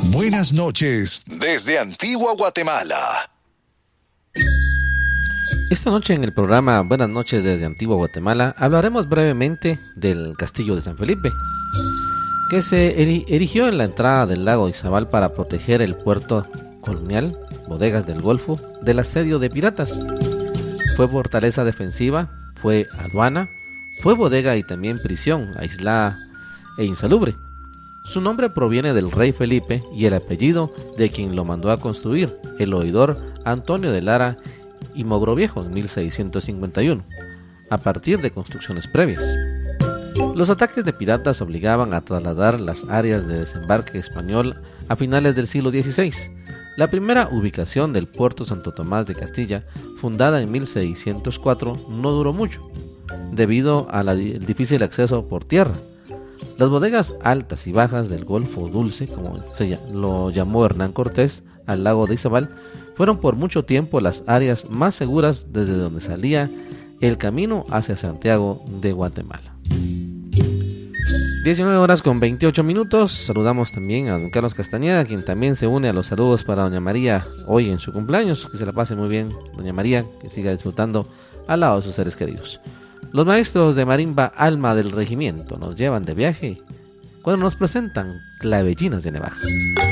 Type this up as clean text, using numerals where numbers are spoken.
Buenas noches desde Antigua Guatemala. Esta noche en el programa Buenas noches desde Antigua Guatemala hablaremos brevemente del Castillo de San Felipe, que se erigió en la entrada del lago Izabal para proteger el puerto colonial, bodegas del Golfo, del asedio de piratas. Fue fortaleza defensiva, fue aduana, fue bodega y también prisión, aislada e insalubre. Su nombre proviene del rey Felipe y el apellido de quien lo mandó a construir, el oidor Antonio de Lara y Mogroviejo en 1651, a partir de construcciones previas. Los ataques de piratas obligaban a trasladar las áreas de desembarque español a finales del siglo XVI. La primera ubicación del puerto Santo Tomás de Castilla, fundada en 1604, no duró mucho, debido al difícil acceso por tierra. Las bodegas altas y bajas del Golfo Dulce, como lo llamó Hernán Cortés, al lago de Izabal, fueron por mucho tiempo las áreas más seguras desde donde salía el camino hacia Santiago de Guatemala. 19:28. Saludamos también a don Carlos Castañeda, quien también se une a los saludos para doña María hoy en su cumpleaños. Que se la pase muy bien, doña María, que siga disfrutando al lado de sus seres queridos. Los maestros de marimba Alma del Regimiento nos llevan de viaje cuando nos presentan Clavellinas de Nevaja.